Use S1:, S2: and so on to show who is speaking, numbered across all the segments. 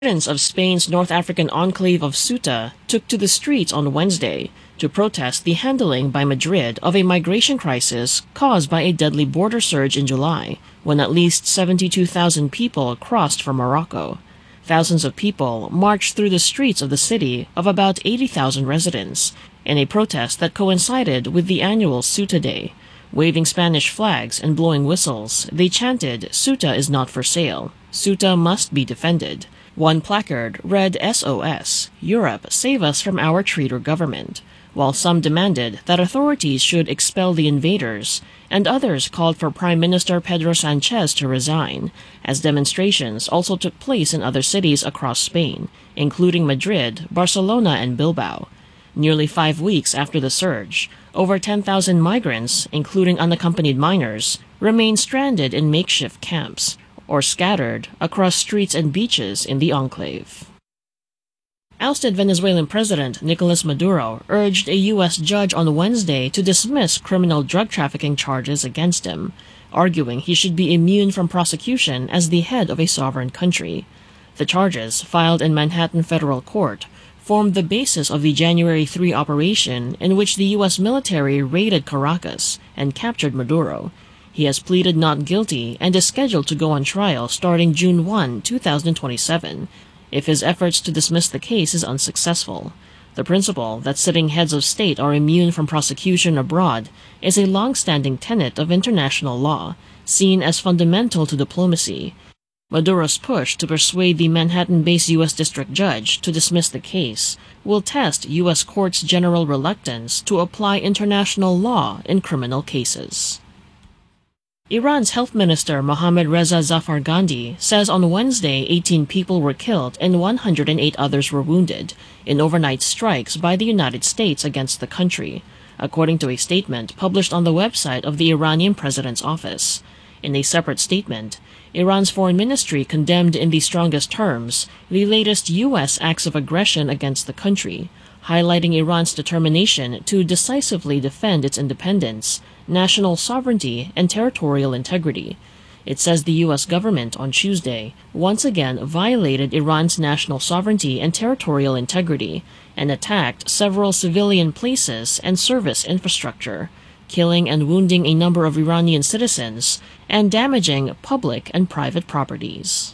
S1: Residents of Spain's North African enclave of Ceuta took to the streets on Wednesday to protest the handling by Madrid of a migration crisis caused by a deadly border surge in July, when at least 72,000 people crossed from Morocco. Thousands of people marched through the streets of the city of about 80,000 residents in a protest that coincided with the annual Ceuta Day. Waving Spanish flags and blowing whistles, they chanted, "Ceuta is not for sale. Ceuta must be defended." One placard read SOS, Europe, save us from our traitor government, while some demanded that authorities should expel the invaders, and others called for Prime Minister Pedro Sanchez to resign, as demonstrations also took place in other cities across Spain, including Madrid, Barcelona, and Bilbao. Nearly 5 weeks after the surge, over 10,000 migrants, including unaccompanied minors, remain stranded in makeshift camps, or scattered across streets and beaches in the enclave. Ousted Venezuelan President Nicolas Maduro urged a U.S. judge on Wednesday to dismiss criminal drug trafficking charges against him, arguing he should be immune from prosecution as the head of a sovereign country. The charges, filed in Manhattan Federal Court, formed the basis of the January 3 operation in which the U.S. military raided Caracas and captured Maduro. He has pleaded not guilty and is scheduled to go on trial starting June 1, 2027, if his efforts to dismiss the case is unsuccessful. The principle that sitting heads of state are immune from prosecution abroad is a long-standing tenet of international law, seen as fundamental to diplomacy. Maduro's push to persuade the Manhattan-based U.S. district judge to dismiss the case will test U.S. courts' general reluctance to apply international law in criminal cases. Iran's Health Minister Mohammad Reza Zafargandi says on Wednesday 18 people were killed and 108 others were wounded in overnight strikes by the United States against the country, according to a statement published on the website of the Iranian president's office. In a separate statement, Iran's foreign ministry condemned in the strongest terms the latest U.S. acts of aggression against the country, highlighting Iran's determination to decisively defend its independence, national sovereignty, and territorial integrity. It says the U.S. government on Tuesday once again violated Iran's national sovereignty and territorial integrity and attacked several civilian places and service infrastructure, killing and wounding a number of Iranian citizens and damaging public and private properties.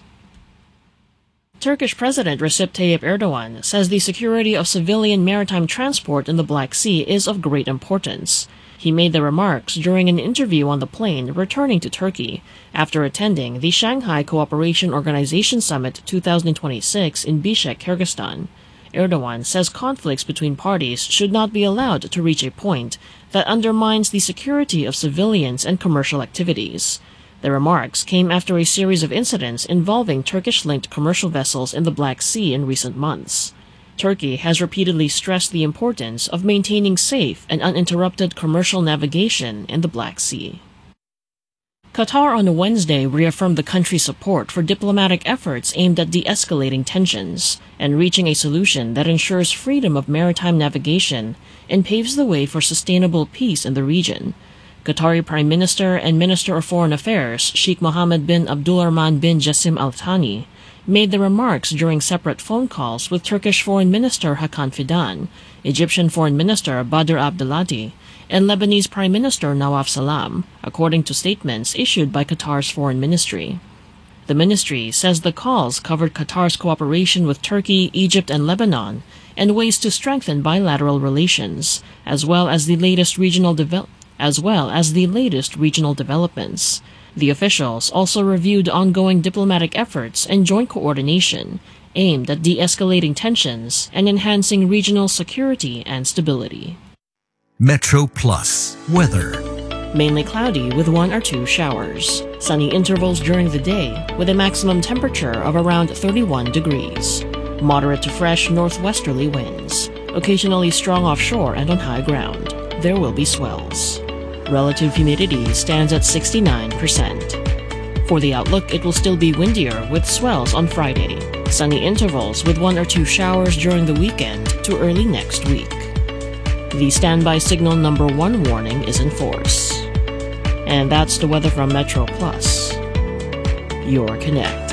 S1: Turkish President Recep Tayyip Erdogan says the security of civilian maritime transport in the Black Sea is of great importance. He made the remarks during an interview on the plane returning to Turkey after attending the Shanghai Cooperation Organization Summit 2026 in Bishkek, Kyrgyzstan. Erdogan says conflicts between parties should not be allowed to reach a point that undermines the security of civilians and commercial activities. The remarks came after a series of incidents involving Turkish-linked commercial vessels in the Black Sea in recent months. Turkey has repeatedly stressed the importance of maintaining safe and uninterrupted commercial navigation in the Black Sea. Qatar on Wednesday reaffirmed the country's support for diplomatic efforts aimed at de-escalating tensions and reaching a solution that ensures freedom of maritime navigation and paves the way for sustainable peace in the region. Qatari Prime Minister and Minister of Foreign Affairs Sheikh Mohammed bin Abdulrahman bin Jassim Al Thani made the remarks during separate phone calls with Turkish Foreign Minister Hakan Fidan, Egyptian Foreign Minister Badr Abdelati, and Lebanese Prime Minister Nawaf Salam, according to statements issued by Qatar's foreign ministry. The ministry says the calls covered Qatar's cooperation with Turkey, Egypt, and Lebanon, and ways to strengthen bilateral relations, as well as the latest regional developments. The officials also reviewed ongoing diplomatic efforts and joint coordination aimed at de-escalating tensions and enhancing regional security and stability.
S2: Metro Plus weather.
S1: Mainly cloudy with 1 or 2 showers. Sunny intervals during the day with a maximum temperature of around 31 degrees. Moderate to fresh northwesterly winds. Occasionally strong offshore and on high ground. There will be swells. Relative humidity stands at 69%. For the outlook, it will still be windier with swells on Friday. Sunny intervals with 1 or 2 showers during the weekend to early next week. The standby signal number 1 warning is in force. And that's the weather from Metro Plus, your connect.